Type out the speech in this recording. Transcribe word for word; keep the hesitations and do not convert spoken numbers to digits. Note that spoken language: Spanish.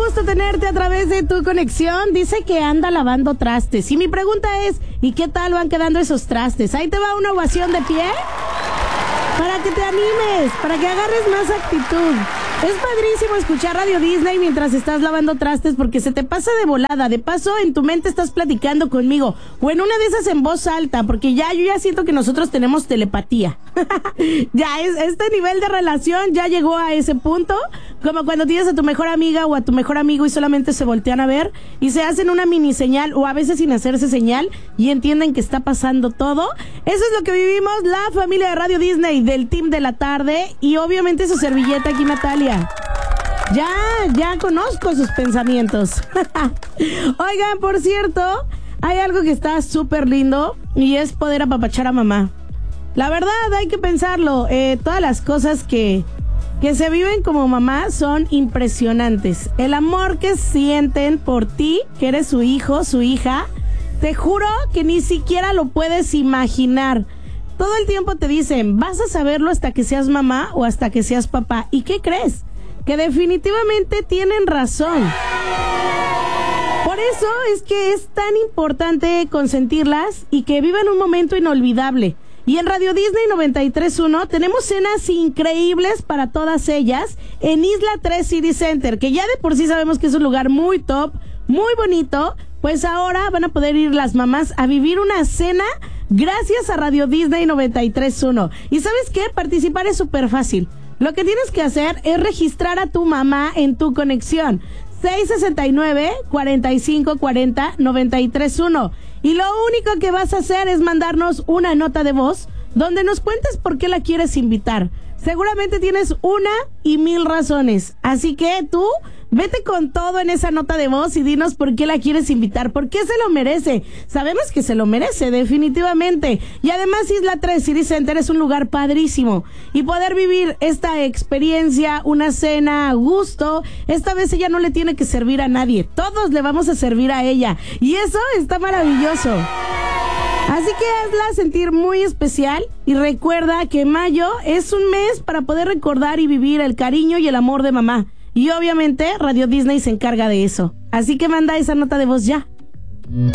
gusto tenerte a través de tu conexión. Dice que anda lavando trastes. Y mi pregunta es, ¿y qué tal van quedando esos trastes? Ahí te va una ovación de pie para que te animes, para que agarres más actitud. Es padrísimo escuchar Radio Disney mientras estás lavando trastes porque se te pasa de volada. De paso, en tu mente estás platicando conmigo. O en una de esas en voz alta, porque ya yo ya siento que nosotros tenemos telepatía. Ya es, este nivel de relación ya llegó a ese punto. Como cuando tienes a tu mejor amiga o a tu mejor amigo y solamente se voltean a ver y se hacen una mini señal o a veces sin hacerse señal y entienden que está pasando todo. Eso es lo que vivimos la familia de Radio Disney del Team de la Tarde y obviamente su servilleta aquí, Natalia. Ya, ya conozco sus pensamientos. Oigan, por cierto, hay algo que está súper lindo y es poder apapachar a mamá. La verdad, hay que pensarlo. Eh, todas las cosas que, que se viven como mamá son impresionantes. El amor que sienten por ti, que eres su hijo, su hija, te juro que ni siquiera lo puedes imaginar. Todo el tiempo te dicen, vas a saberlo hasta que seas mamá o hasta que seas papá. ¿Y qué crees? Que definitivamente tienen razón. Por eso es que es tan importante consentirlas y que vivan un momento inolvidable. Y en Radio Disney noventa y tres punto uno tenemos cenas increíbles para todas ellas en Isla tres City Center, que ya de por sí sabemos que es un lugar muy top, muy bonito. Pues ahora van a poder ir las mamás a vivir una cena gracias a Radio Disney noventa y tres punto uno. ¿Y sabes qué? Participar es súper fácil. Lo que tienes que hacer es registrar a tu mamá en tu conexión. seis sesenta y nueve, cuarenta y cinco cuarenta, noventa y tres punto uno. Y lo único que vas a hacer es mandarnos una nota de voz donde nos cuentes por qué la quieres invitar. Seguramente tienes una y mil razones. Así que tú vete con todo en esa nota de voz y dinos por qué la quieres invitar, por qué se lo merece. Sabemos que se lo merece, definitivamente. Y además Isla tres City Center es un lugar padrísimo. Y poder vivir esta experiencia, una cena a gusto, esta vez ella no le tiene que servir a nadie. Todos le vamos a servir a ella. Y eso está maravilloso. Así que hazla sentir muy especial y recuerda que mayo es un mes para poder recordar y vivir el cariño y el amor de mamá. Y obviamente Radio Disney se encarga de eso. Así que manda esa nota de voz ya.